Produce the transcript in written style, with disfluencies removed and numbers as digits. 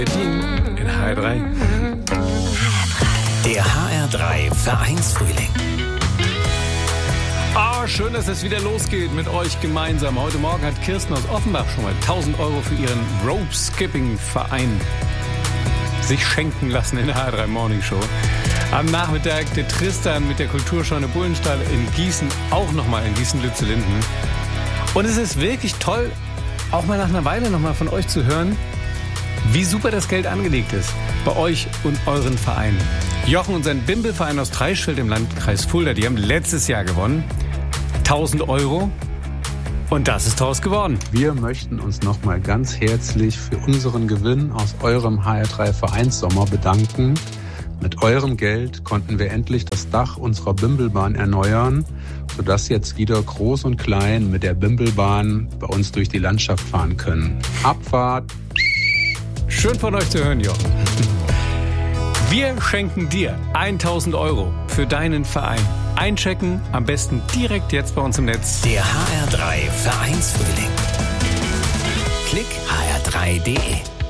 In HR3. Der HR3 Vereinsfrühling. Schön, dass es wieder losgeht mit euch gemeinsam. Heute Morgen hat Kirsten aus Offenbach schon mal 1.000 € für ihren Rope-Skipping-Verein sich schenken lassen in der HR3 Morning Show. Am Nachmittag der Tristan mit der Kulturscheune Bullenstall in Gießen, auch nochmal in Gießen-Lützellinden. Und es ist wirklich toll, auch mal nach einer Weile nochmal von euch zu hören, wie super das Geld angelegt ist bei euch und euren Vereinen. Jochen und sein Bimbelverein aus Treichfeld im Landkreis Fulda, die haben letztes Jahr gewonnen. 1.000 € und das ist draus geworden. Wir möchten uns nochmal ganz herzlich für unseren Gewinn aus eurem HR3 Vereinssommer bedanken. Mit eurem Geld konnten wir endlich das Dach unserer Bimbelbahn erneuern, sodass jetzt wieder Groß und Klein mit der Bimbelbahn bei uns durch die Landschaft fahren können. Abfahrt! Schön von euch zu hören, Jochen. Wir schenken dir 1.000 € für deinen Verein. Einchecken, am besten direkt jetzt bei uns im Netz. Der HR3 Vereinsfrühling. Klick hr3.de